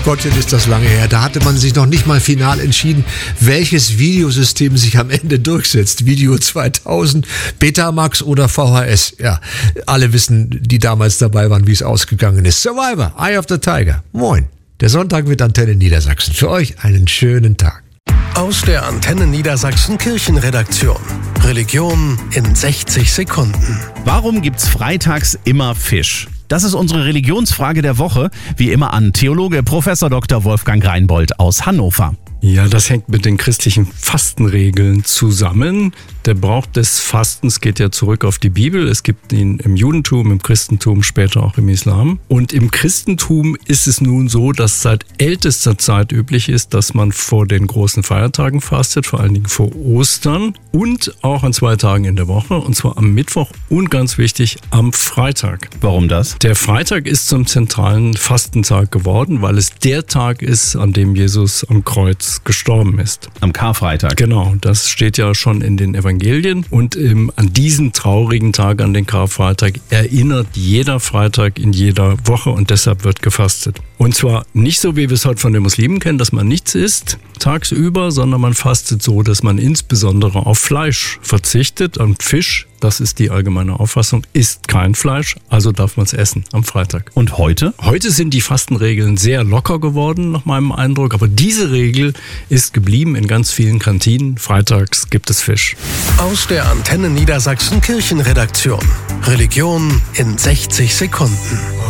Gottchen, ist das lange her. Da hatte man sich noch nicht mal final entschieden, welches Videosystem sich am Ende durchsetzt. Video 2000, Betamax oder VHS. Ja, alle wissen, die damals dabei waren, wie es ausgegangen ist. Survivor, Eye of the Tiger. Moin. Der Sonntag mit Antenne Niedersachsen. Für euch einen schönen Tag. Aus der Antenne Niedersachsen Kirchenredaktion. Religion in 60 Sekunden. Warum gibt's freitags immer Fisch? Das ist unsere Religionsfrage der Woche, wie immer an Theologe Prof. Dr. Wolfgang Reinbold aus Hannover. Ja, das hängt mit den christlichen Fastenregeln zusammen. Der Brauch des Fastens geht ja zurück auf die Bibel. Es gibt ihn im Judentum, im Christentum, später auch im Islam. Und im Christentum ist es nun so, dass seit ältester Zeit üblich ist, dass man vor den großen Feiertagen fastet, vor allen Dingen vor Ostern und auch an 2 Tagen in der Woche, und zwar am Mittwoch und ganz wichtig am Freitag. Warum das? Der Freitag ist zum zentralen Fastentag geworden, weil es der Tag ist, an dem Jesus am Kreuz gestorben ist. Am Karfreitag. Genau, das steht ja schon in den Evangelien. Und an diesen traurigen Tag, an den Karfreitag, erinnert jeder Freitag in jeder Woche, und deshalb wird gefastet. Und zwar nicht so, wie wir es heute von den Muslimen kennen, dass man nichts isst tagsüber, sondern man fastet so, dass man insbesondere auf Fleisch verzichtet. Und Fisch, das ist die allgemeine Auffassung, ist kein Fleisch, also darf man es essen am Freitag. Und heute? Heute sind die Fastenregeln sehr locker geworden, nach meinem Eindruck. Aber diese Regel ist geblieben in ganz vielen Kantinen. Freitags gibt es Fisch. Aus der Antenne Niedersachsen Kirchenredaktion. Religion in 60 Sekunden.